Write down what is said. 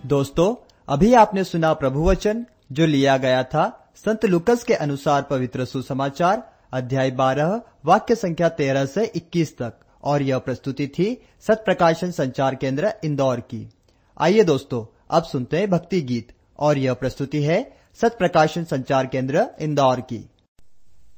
दोस्तों, अभी आपने सुना प्रभु वचन जो लिया गया था संत लूकस के अनुसार पवित्र सुसमाचार अध्याय 12 वाक्य संख्या 13 से 21 तक, और यह प्रस्तुति थी सत्य प्रकाशन संचार केंद्र इंदौर की। आइए दोस्तों, अब सुनते हैं भक्ति गीत, और यह प्रस्तुति है सत्य प्रकाशन संचार केंद्र इंदौर की।